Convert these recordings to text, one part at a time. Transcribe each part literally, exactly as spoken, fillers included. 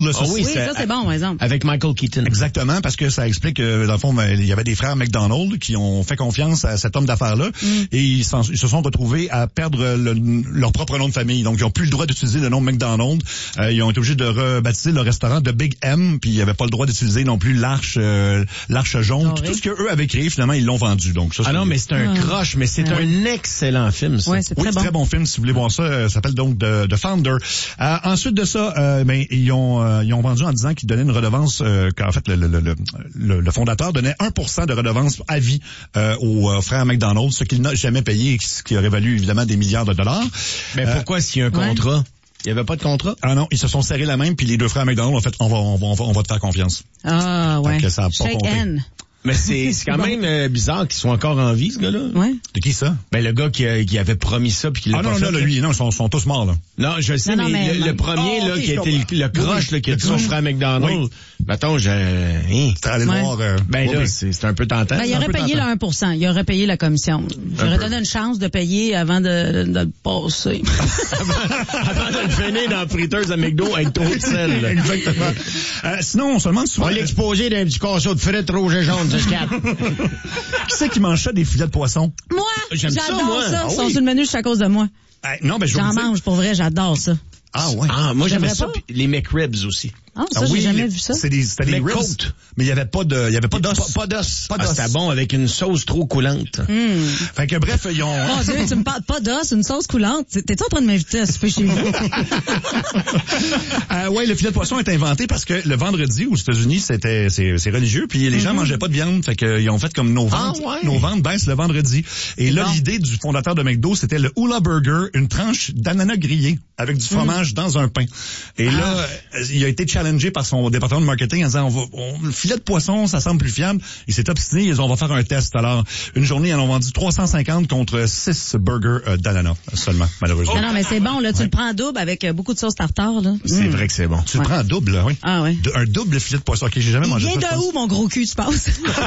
là. Ça, oh oui, oui ça, c'est bon, par exemple. Avec Michael Keaton. Exactement, parce que ça explique que, dans le fond, il y avait des frères McDonald qui ont fait confiance à cet homme d'affaires-là mm. et ils, ils se sont retrouvés à perdre le, leur propre nom de famille. Donc, ils n'ont plus le droit d'utiliser le nom McDonald. Euh, ils ont été obligés de rebaptiser le restaurant de Big M, puis ils n'avaient pas le droit d'utiliser non plus l'arche euh, l'arche jaune. Tout ce qu'eux avaient créé, finalement, ils l'ont vendu. Donc, ça, ah non, mais c'est un ah. croche, mais c'est ouais. un excellent film, ça. Ouais, c'est oui, très c'est bon. très bon film. Si vous voulez voir ça, euh, ça s'appelle donc The, The Founder. Euh, ensuite de ça, euh, ben, ils ont euh, ils ont vendu en disant qu'ils donnaient une redevance, euh, qu'en fait, le, le, le, le, le fondateur donnait un pour cent de redevance à vie euh, aux euh, frères McDonald, ce qu'il n'a jamais payé, ce qui aurait valu évidemment des milliards de dollars. Mais euh, pourquoi s'il y a un contrat? Ouais. Il n'y avait pas de contrat? Ah non, ils se sont serrés la main, puis les deux frères McDonald ont fait, on va, on va, on va, on va te faire confiance. Ah, ouais. Que ça a pas Shake compté. hand. Mais c'est, c'est quand bon. même euh, bizarre qu'ils soient encore en vie, ce gars-là. Ouais. De qui ça? Ben, le gars qui, a, qui avait promis ça puis qui l'a ah, pas non, fait. non, non, lui, non, ils sont, sont tous morts, là. Non, je sais, non, mais, non, mais le, le premier, oh, là, okay, qui a été le, le croche, oui, là, qui a dit son frère McDonald. Oui. Mettons, je, hein. T'es allé le ouais. voir, euh, ben, oui, là, oui. c'est, c'est un peu tentant. Ben, il aurait payé le un pour cent. Il aurait payé la commission. J'aurais donné une chance de payer avant de, de, de le passer. avant, avant de le finir dans la friteuse à McDo avec trop de sel, là. Exactement. Euh, sinon, on se demande souvent. On l'exposait d'un petit casseau de frites rouge et jaune, jusqu'à. Qui c'est qui mange ça, des filets de poisson? Moi! J'aime j'adore ça, moi. ça. Ah, Ils sont oui. sur le menu juste à cause de moi. Euh, non, ben, je J'en mange, dire... pour vrai, j'adore ça. Ah, ouais. Ah, moi, j'aimais J'aimerais ça. pas. Pis les McRibs aussi. Ah, ça, ah, j'ai oui, jamais vu ça. C'est des, c'était des ribs. Mais il y avait pas de, il y avait pas d'os. Pas, pas d'os. Pas d'os. Ah, c'était bon avec une sauce trop coulante. Mm. Fait que bref, ils ont... Mon Dieu, tu me parles pas d'os, une sauce coulante. T'es-tu en train de m'inviter à souper chez vous? euh, ouais, le filet de poisson est inventé parce que le vendredi aux États-Unis, c'était, c'est, c'est religieux, puis les mm-hmm. gens mangeaient pas de viande. Fait que ils ont fait comme nos ventes. Ah, ouais. Nos ventes baissent le vendredi. Et là, bon. l'idée du fondateur de McDo, c'était le Hula Burger, une tranche d'ananas grillé avec du fromage mm. dans un pain. Et ah. là, il a été challengé par son département de marketing en disant, on va, on, le filet de poisson, ça semble plus fiable. Il s'est obstiné, ils ont, on va faire un test. Alors, une journée, ils en ont vendu trois cent cinquante contre six burgers euh, d'ananas seulement, malheureusement. Non, non, mais c'est bon, là, tu ouais. le prends en double avec euh, beaucoup de sauce tartare, là. C'est mmh. vrai que c'est bon. Tu ouais. le prends en double, là, oui. Ah, oui. De, un double filet de poisson. OK, j'ai jamais il mangé ça. Il vient de où, mon gros cul, tu penses?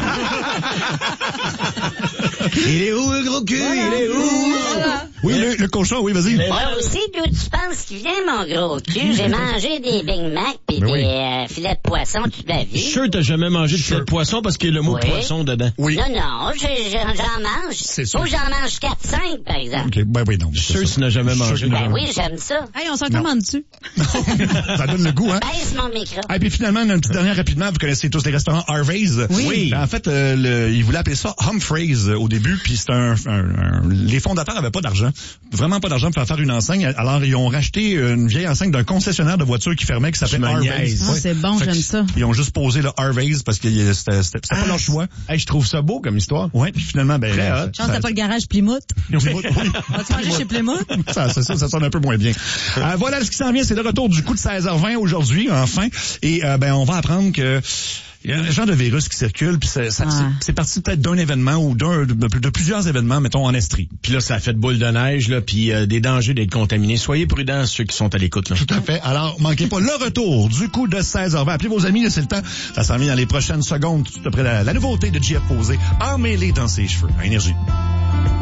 Il est où, le gros cul? Voilà. Il est où? Voilà. Oui, le, le cochon, oui, vas-y. Moi aussi, d'où tu penses qu'il vient, mon gros cul? J'ai mangé des Big Mac pis des oui. euh, filets de poisson toute ma vie. Je suis sûr que t'as jamais mangé de sure. filet de poisson parce qu'il y a le mot oui. poisson dedans. Oui. Non, non, je, je, j'en mange. C'est sûr. Ou j'en mange quatre cinq, par exemple. OK, ben oui, non. Je suis sûr que tu n'as jamais mangé. Ben oui, j'aime ça. Hey, on s'en commande dessus. Ça donne le goût, hein? Baisse mon micro. Et puis finalement, une petite dernière rapidement, vous connaissez tous les restaurants Harvey's. Oui. oui. Ben, en fait, euh, le, ils voulaient appeler ça Humphreys euh, au début, puis c'est un, un, un... Les fondateurs avaient pas d'argent. Vraiment pas d'argent pour faire une enseigne. Alors, ils ont racheté une vieille enseigne d'un concessionnaire de voitures qui fermait, qui s'appelait Harvey's. Ah, ouais. C'est bon, fait j'aime ça. Ils ont juste posé le Harvey's parce que c'était, c'était, c'était ah, pas leur choix. Hey, je trouve ça beau comme histoire. Ouais, puis finalement, ben... Euh, Chance, t'as pas le garage Plymouth. Plymouth, oui. Vas-tu manger chez Plymouth? Ça, ça, ça, ça sonne un peu moins bien. Euh, voilà, ce qui s'en vient, c'est le retour du coup de seize heures vingt aujourd'hui, enfin. Et euh, ben, on va apprendre que... Il y a un genre de virus qui circule, puis ça, ça, ah. c'est, c'est parti peut-être d'un événement ou d'un de, de plusieurs événements, mettons en Estrie. Puis là, ça a fait de boule de neige, là, puis euh, des dangers d'être contaminé. Soyez prudents ceux qui sont à l'écoute. Là. Tout à fait. Alors, manquez pas le retour du coup de seize heures vingt. Appelez vos amis, laissez le temps. Ça s'en vient dans les prochaines secondes, tout après la, la nouveauté de J F Posé, emmêlé dans ses cheveux. À Énergie.